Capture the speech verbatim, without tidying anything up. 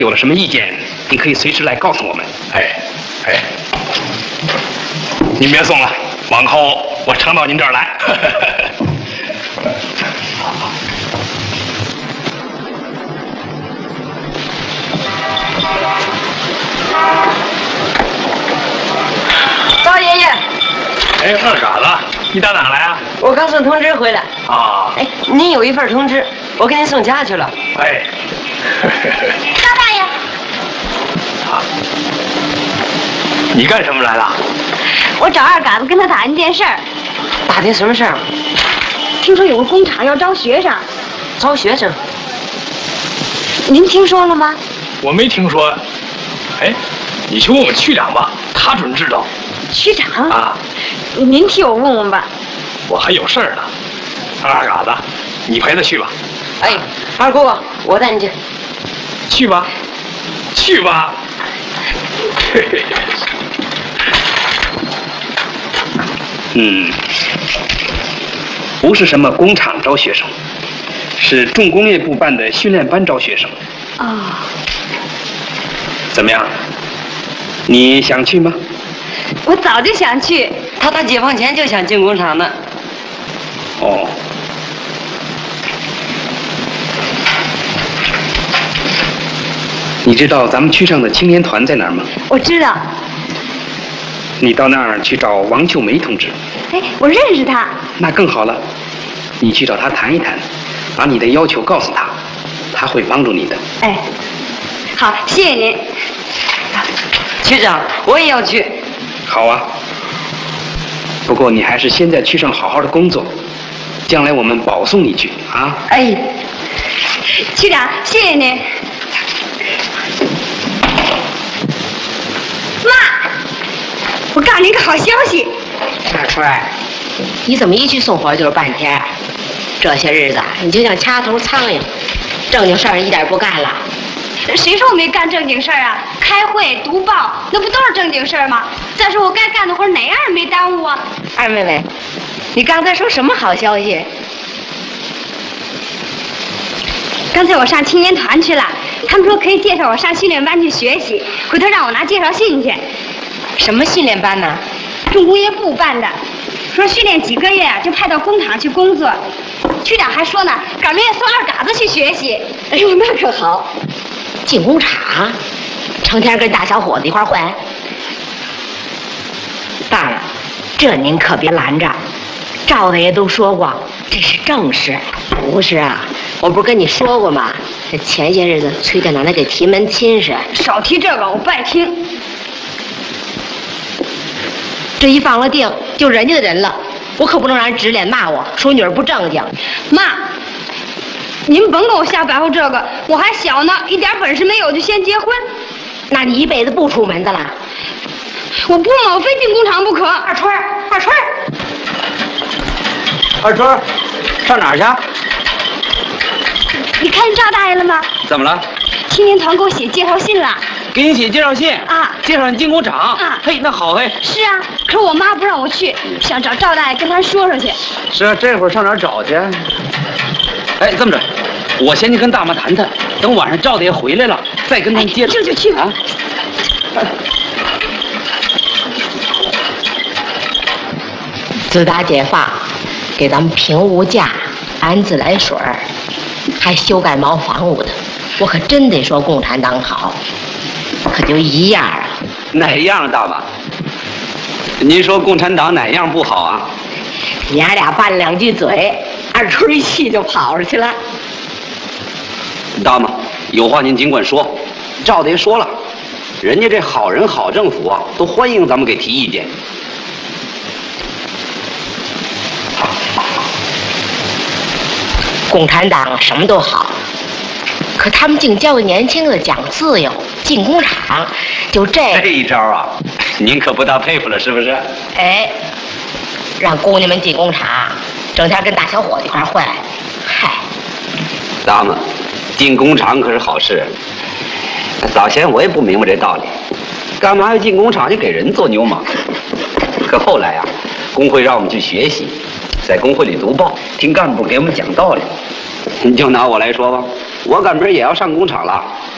有了什么意见，你可以随时来告诉我们。 哎，哎，您别送了，往后我常到您这儿来。 赵爷爷， 哎，二嘎子，你打哪来啊？ 我刚送通知回来。 啊， 哎，您有一份通知，我给您送家去了。 哎， 赵大爷， 啊，你干什么来了？ 我找二嘎子跟他打听件事儿。 打听什么事儿？ 听说有个工厂要招学生。 招学生？ 您听说了吗？ 我没听说。哎，你去问问区长吧，他准知道。 区长啊， 您替我问问吧。 我还有事儿呢。二嘎子，你陪他去吧。 哎，二姑，我带你去。 去吧，去吧。嘿嘿。 嗯，不是什么工厂招学生，是重工业部办的训练班招学生。 哦， 怎么样？你想去吗？ 我早就想去。 他打解放前就想进工厂呢。 哦。你知道咱们区上的青年团在哪儿吗？ 我知道。 你到那儿去找王秀梅同志。 哎，我认识他。 那更好了，你去找他谈一谈，把你的要求告诉他，他会帮助你的。 哎，好，谢谢您。 区长，我也要去。 好啊。不过你还是先在区上好好的工作，将来我们保送你去啊。 哎，区长，谢谢您。妈，我告诉您个好消息。 二春儿，你怎么一去送火就是半天？这些日子你就像掐头苍蝇，正经事儿一点不干了。 谁说我没干正经事儿啊？开会、读报，那不都是正经事儿吗？再说我该干的活哪样也没耽误啊。 二妹妹，你刚才说什么好消息？ 刚才我上青年团去了，他们说可以介绍我上训练班去学习，回头让我拿介绍信去。 什么训练班呢？ 重工业部办的，说训练几个月啊，就派到工厂去工作。区长还说呢，赶明月送二嘎子去学习。 哎呦，那可好！进工厂，成天跟大小伙子一块混。大了，这您可别拦着。赵大爷都说过，这是正事。不是啊，我不是跟你说过吗？这前些日子崔大奶奶给提门亲事。 少提这个，我不爱听。 这一放了定，就人家的人了，我可不能让人指脸骂我，说女儿不正经。 妈，您甭跟我瞎白话这个，我还小呢，一点本事没有就先结婚。 那你一辈子不出门的了？ 我不嘛，我非进工厂不可。 二春儿，二春儿， 二春儿，上哪儿去？ 你看见赵大爷了吗？ 怎么了？ 青年团给我写介绍信了。 给你写介绍信啊， 介绍你进工厂啊。 嘿，那好嘿。 是啊，可是我妈不让我去，想找赵大爷跟他说说去。 是啊，这会儿上哪儿找去？哎，这么着，我先去跟大妈谈谈，等晚上赵大爷回来了，再跟他接着。 这就去啊。 自打解放，给咱们评物价，按自来水，还修改毛房屋的，我可真得说共产党好。可就一样啊。 哪样，大妈？您说共产党哪样不好啊？ 娘俩拌了两句嘴，二春一气就跑出去了。 大妈，有话您尽管说。赵大爷说了，人家这好人好政府啊，都欢迎咱们给提意见。 共产党什么都好，可他们净教给年轻的讲自由，进工厂，就这这一招啊，您可不大佩服了，是不是？ 哎，让姑娘们进工厂，整天跟大小伙子一块混，嗨！ 大妈，进工厂可是好事。早先我也不明白这道理，干嘛要进工厂就给人做牛马？可后来啊，工会让我们去学习，在工会里读报，听干部给我们讲道理。你就拿我来说吧，我赶明儿也要上工厂了，